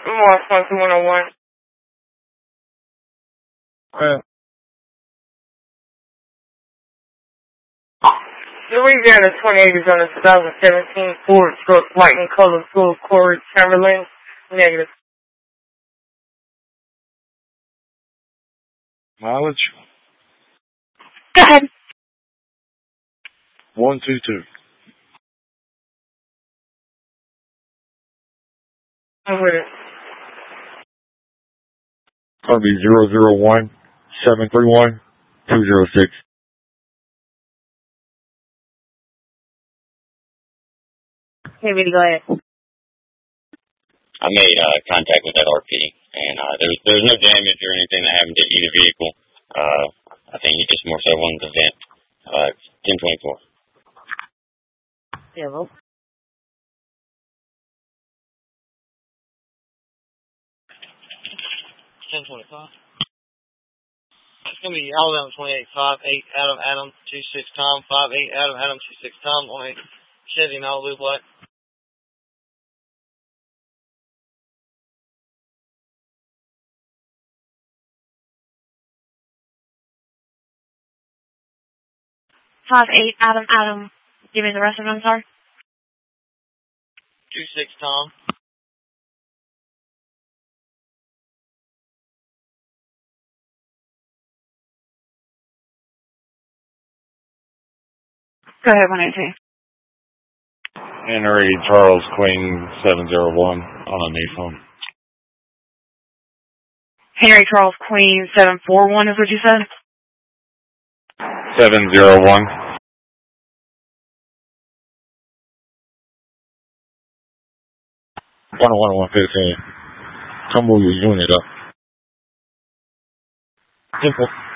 More 101. Louisiana 28 is on a 2017 Ford truck, white in color, full of Corey Chamberlain. Negative. Mileage? Go ahead. 122. I'm with it. That'll be 001-731-206. Hey, Vinny, go ahead. I made contact with that RP, and there was no damage or anything that happened to either vehicle. I think he just more so wanted to vent. 1024. Yeah, well. 1025. It's going to be Alabama 28, 5-8, Adam, 26 Tom, 5-8, Adam, 26 Tom, 18, Chevy Malibu Black. Five eight, Adam. Give me the rest of them, sorry. 26 Tom. Go ahead, 182. Henry Charles Queen 701 on a new phone. Henry Charles Queen 741 is what you said? 701. 115. Come move your unit up. Simple.